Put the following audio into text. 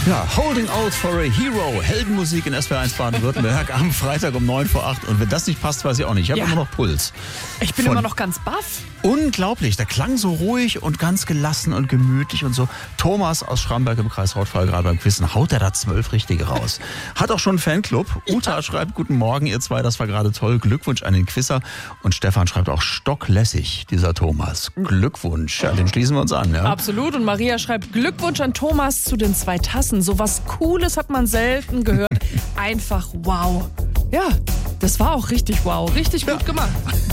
Ja, Holding Out for a Hero, Heldenmusik in SWR1 Baden-Württemberg am Freitag um 9:08 Und wenn das nicht passt, weiß ich auch nicht. Ich habe immer noch Puls. Ich bin immer noch ganz baff. Unglaublich, der klang so ruhig und ganz gelassen und gemütlich und so. Thomas aus Schramberg im Kreis Rottweil, gerade beim Quizzen, haut er da 12 Richtige raus. Hat auch schon einen Fanclub. Uta schreibt, guten Morgen ihr zwei, das war gerade toll. Glückwunsch an den Quizzer. Und Stefan schreibt auch, stocklässig, dieser Thomas. Glückwunsch, an den schließen wir uns an. Ja? Absolut. Und Maria schreibt, Glückwunsch an Thomas zu den 2 Tassen. So was Cooles hat man selten gehört. Einfach wow. Ja, das war auch richtig wow. Richtig gut gemacht.